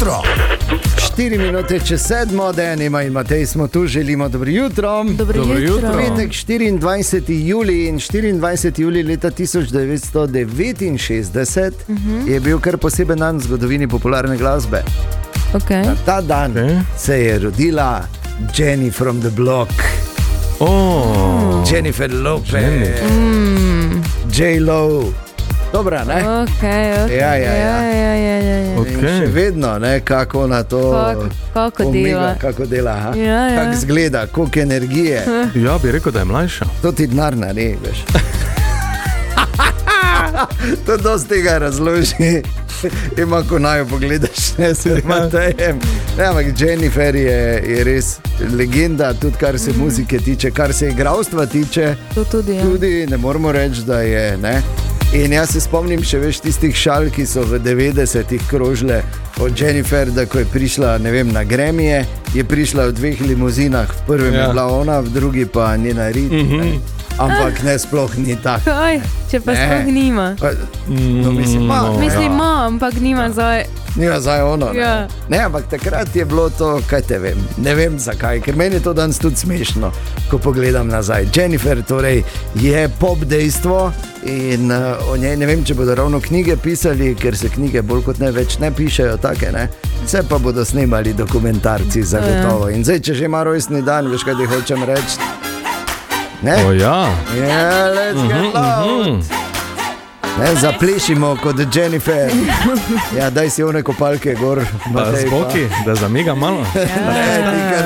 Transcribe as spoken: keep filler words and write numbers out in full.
jutro. štiri minute čez sedmo, Denima in Matej smo tu, želimo dobro jutro. Dobro jutro. Petek štiriindvajseti julij in štiriindvajseti julij leta tisoč devetsto devetinšestdeset uh-huh. je bil kar poseben dan v zgodovini popularne glasbe. Okay. Na ta dan okay. se je rodila Jenny from the Block. Oh. Jennifer Lopez. Mm. J-Lo. Dobra, ne? Okay, okay. Ja, ja, ja. ja, ja, ja, ja. Okay. Še vedno, ne, kako na to Kako, kako pomiga, dela. kako dela, Ja, ja. kako zgleda, koliko energije. Ja, bi rekel, da je mlajša. To ti denar naredi, veš. To dosti tega razloži. Ima, ko naj jo pogledaš, ne se Matejem. Ne, ampak Jennifer je, je res legenda, tudi kar se mm. muzike tiče, kar se igralstva tiče. To tudi, ja. Tudi ne moramo reči, da je, ne. In jaz se spomnim še več tistih šal, ki so v devetdesetih krožile od Jennifer, da ko je prišla, ne vem, na Grammy, je prišla v dveh limuzinah, v prvem ja. je bila ona, v drugi pa Nina Reid. Mm-hmm. Ampak ne, sploh ni tako. Kaj? Če pa ne. Sploh nima. Pa, no, mislim, ma, no, mislim, ja. ima, ampak nima zdaj. Nima zdaj ono. Ne. Ja. Ne, ampak takrat je bilo to, kaj te vem, ne vem zakaj, ker meni je to danes tudi smešno, ko pogledam nazaj. Jennifer torej je pop dejstvo in uh, o njej ne vem, če bodo ravno knjige pisali, ker se knjige bolj kot ne več ne pišejo take, ne. Vse pa bodo snemali dokumentarci zagotovo. In zdaj, če že ima rojstni dan, veš, kaj ti hočem reči. Ne? O ja. Yeah, let's get uh-huh, loud. uh-huh. Ne, zaplešimo kot Jennifer. Ja, daj si one kopalke gor. Pa z boki, da zamiga malo. Ne, ti kar